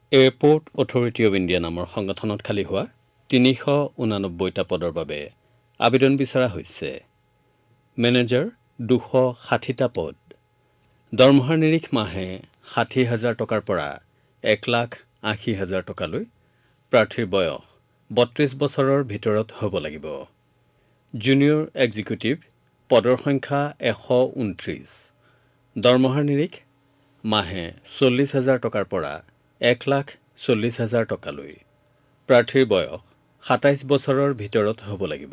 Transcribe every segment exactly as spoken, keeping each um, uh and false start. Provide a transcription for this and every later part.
Airport authority of India নামৰ সংগঠনত খালী হোৱা তিনিশ ঊনানব্বৈটা পদৰ বাবে আবেদন বিচৰা হৈছে। মেনেজাৰ দুশ ষাঠিটা পদ। দৰমহাৰ নিৰিখ মাহে ষাঠি হাজাৰ টকাৰ পৰা এক লাখ আশী হাজাৰ টকালৈ। প্ৰাৰ্থীৰ বয়স বত্ৰিছ বছৰৰ ভিতৰত হ'ব লাগিব। জুনিয়ৰ এক্সিকিউটিভ পদৰ সংখ্যা এশ ঊনত্ৰিছ। দৰমহাৰ নিৰিখ মাহে চল্লিছ হাজাৰ টকাৰ পৰা এক লাখ চল্লিছ হাজাৰ টকালৈ। প্ৰাৰ্থীৰ বয়স সাতাইছ বছৰৰ ভিতৰত হ'ব লাগিব।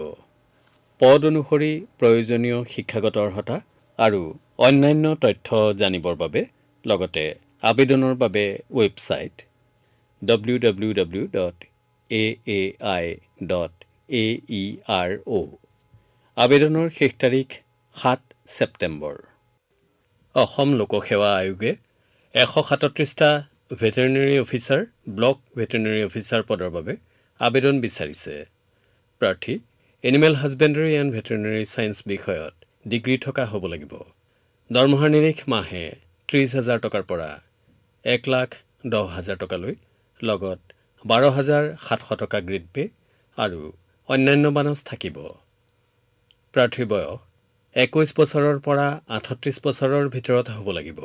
পদ অনুসৰি প্ৰয়োজনীয় শিক্ষাগত অৰ্হতা আৰু অন্যান্য তথ্য জানিবৰ বাবে লগতে আবেদনৰ বাবে website W W W dot A A I dot A E R অ'। আবেদনৰ শেষ তাৰিখ সাত ছেপ্টেম্বৰ। অসম লোকসেৱা আয়োগে এশ সাতত্ৰিছটা veterinary officer, block veterinary officer পদৰ বাবে আবেদন বিচাৰিছে। প্ৰাৰ্থী এনিমেল হাজবেণ্ডাৰী এণ্ড ভেটেৰিনেৰী ছায়েন্স বিষয়ত ডিগ্ৰী থকা হ'ব লাগিব। দৰমহাৰ নিৰিখ মাহে ত্ৰিছ হাজাৰ টকাৰ পৰা এক লাখ দহ হাজাৰ টকালৈ, লগত বাৰ হাজাৰ সাতশ টকা গ্ৰেড পে আৰু অন্যান্য বানচ থাকিব। প্ৰাৰ্থীৰ বয়স একৈছ বছৰৰ পৰা আঠত্ৰিছ বছৰৰ ভিতৰত হ'ব লাগিব।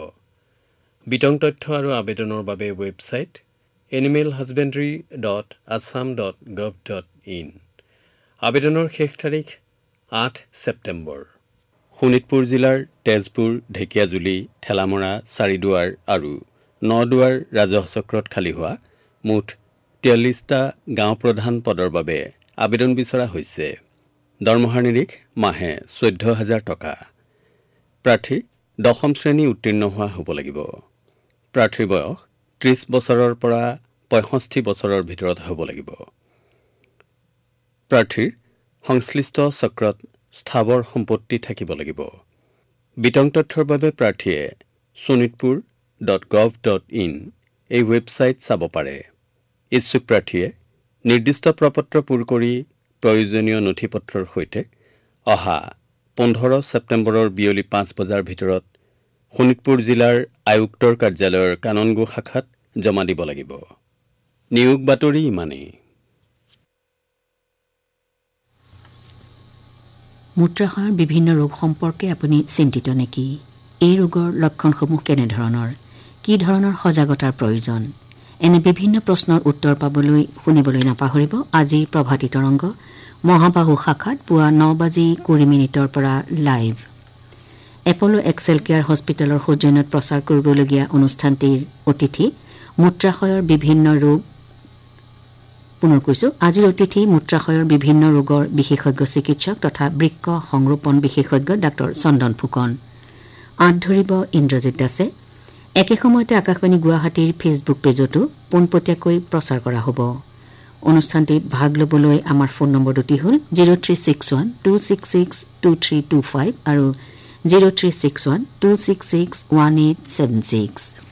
বিতং তথ্য আৰু আবেদনৰ বাবে website animal হাজবেণ্ডাৰী dot Assam dot gov dot in. আবেদনৰ শেষ তাৰিখ আঠ ছেপ্টেম্বৰ। শোণিতপুৰ জিলাৰ তেজপুৰ, ঢেকীয়াজুলি, ঠেলামৰা, চাৰিদুৱাৰ আৰু নদুৱাৰ ৰাজহ চক্ৰত খালী হোৱা মুঠ তিয়াল্লিছটা গাঁও প্ৰধান পদৰ বাবে আবেদন বিচৰা হৈছে। দৰমহাৰ নিৰিখ মাহে চৈধ্য হাজাৰ টকা। প্ৰাৰ্থী দশম শ্ৰেণী উত্তীৰ্ণ হোৱা হ'ব লাগিব। প্ৰাৰ্থীৰ বয়স ত্ৰিছ বছৰৰ পৰা পঁয়ষষ্ঠি বছৰৰ ভিতৰত হ'ব লাগিব। প্ৰাৰ্থীৰ সংশ্লিষ্ট চক্ৰত স্থাৱৰ সম্পত্তি থাকিব লাগিব। বিতং তথ্যৰ বাবে প্ৰাৰ্থীয়ে Sonitpur dot gov dot in এই ৱেবছাইট চাব পাৰে। ইচ্ছুক প্ৰাৰ্থীয়ে নিৰ্দিষ্ট প্ৰপত্ৰ পূৰ কৰি প্ৰয়োজনীয় নথি পত্ৰৰ সৈতে অহা পোন্ধৰ ছেপ্টেম্বৰৰ বিয়লি পাঁচ বজাৰ ভিতৰত শোণিতপুৰ জিলাৰ আয়ুক্তৰ কাৰ্যালয়ৰ কাননগো শাখাত জমা দিব লাগিব। নিয়োগ বাতৰি ইমানেই। মূত্ৰাশয়ৰ বিভিন্ন ৰোগ সম্পৰ্কে আপুনি চিন্তিত নেকি? এই ৰোগৰ লক্ষণসমূহ কেনেধৰণৰ? কি ধৰণৰ সজাগতাৰ প্ৰয়োজন? এনে বিভিন্ন প্ৰশ্নৰ উত্তৰ পাবলৈ শুনিবলৈ নাপাহৰিব আজিৰ প্ৰভাতী তৰংগ মহাবাহু শাখাত পুৱা ন বাজি কুৰি মিনিটৰ পৰা লাইভ। এপলো এক্সেল কেয়াৰ হস্পিটেলৰ সৌজন্যত প্ৰচাৰ কৰিবলগীয়া অনুষ্ঠানটিৰ অতিথি মূত্ৰাশয়ৰ বিভিন্ন ৰোগ পুনৰ কৈছো আজিৰ অতিথি মূত্ৰাশয়ৰ বিভিন্ন ৰোগৰ বিশেষজ্ঞ চিকিৎসক তথা বৃক্ক সংৰোপণ বিশেষজ্ঞ ডাঃ চন্দন ফুকন। আঁত ধৰিব ইন্দ্ৰজিৎ দাসে। একে সময়তে আকাশবাণী গুৱাহাটীৰ ফেচবুক পেজতো পোনপটীয়াকৈ প্ৰচাৰ কৰা হ'ব। অনুষ্ঠানটিত ভাগ ল'বলৈ আমাৰ ফোন নম্বৰ দুটি হ'ল zero' three six one two six six two three two five আৰু zero' three six one two six six one eight seven six.